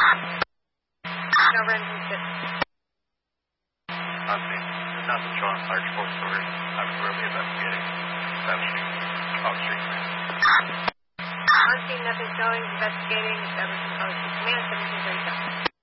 No Renton 6. Nothing. There's nothing showing Large Fork Story. I'm currently investigating. Establishing Oak Street Command. On scene, nothing showing. Investigating. Establishing Oak Street Command. 1737.